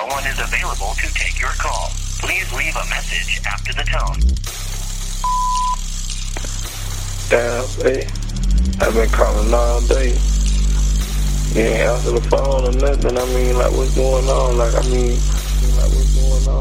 one is available to take your call. Please leave a message after the tone. Damn, hey, I've been calling all day. You ain't answer the phone or nothing. I mean, like, what's going on? Like, what's going on?